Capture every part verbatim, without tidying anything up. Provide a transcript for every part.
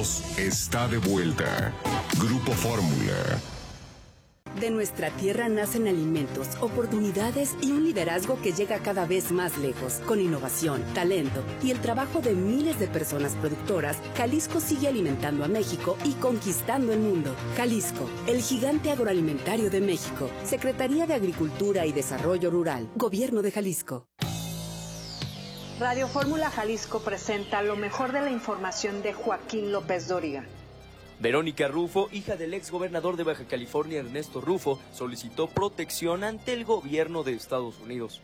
Está de vuelta. Grupo Fórmula. De nuestra tierra nacen alimentos, oportunidades y un liderazgo que llega cada vez más lejos. Con innovación, talento y el trabajo de miles de personas productoras, Jalisco sigue alimentando a México y conquistando el mundo. Jalisco, el gigante agroalimentario de México. Secretaría de Agricultura y Desarrollo Rural. Gobierno de Jalisco. Radio Fórmula Jalisco presenta lo mejor de la información de Joaquín López Dóriga. Verónica Rufo, hija del exgobernador de Baja California, Ernesto Rufo, solicitó protección ante el gobierno de Estados Unidos.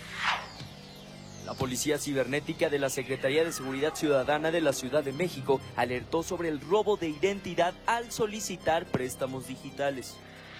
La Policía Cibernética de la Secretaría de Seguridad Ciudadana de la Ciudad de México alertó sobre el robo de identidad al solicitar préstamos digitales.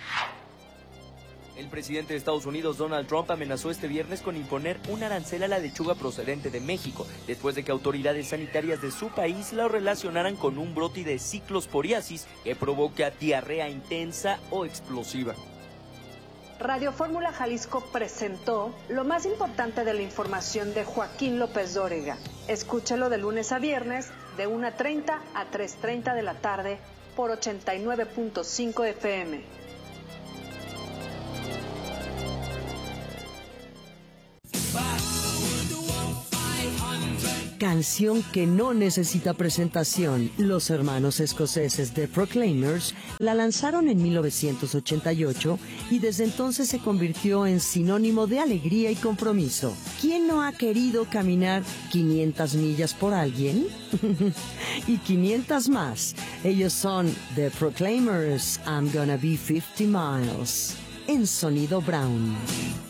El presidente de Estados Unidos, Donald Trump, amenazó este viernes con imponer un arancel a la lechuga procedente de México, después de que autoridades sanitarias de su país la relacionaran con un brote de ciclosporiasis que provoca diarrea intensa o explosiva. Radio Fórmula Jalisco presentó lo más importante de la información de Joaquín López Dóriga. Escúchalo de lunes a viernes, de una treinta a tres treinta de la tarde, por ochenta y nueve punto cinco F M. Canción que no necesita presentación. Los hermanos escoceses The Proclaimers la lanzaron en mil novecientos ochenta y ocho y desde entonces se convirtió en sinónimo de alegría y compromiso. ¿Quién no ha querido caminar quinientas millas por alguien? Y quinientas más. Ellos son The Proclaimers, I'm Gonna Be fifty miles. En Sonido Brown.